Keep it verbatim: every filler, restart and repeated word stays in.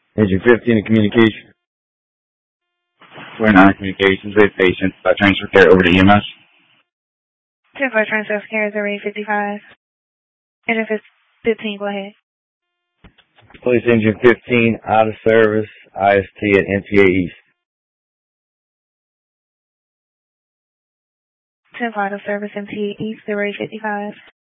Engine fifteen in communication. We're not in communications with patients. I transfer care over to E M S. ten four transfer of care is already fifty-five. Engine fifteen, go ahead. Police engine fifteen out of service, I S T at N T A East. ten four out of service, N T A East, already fifty-five.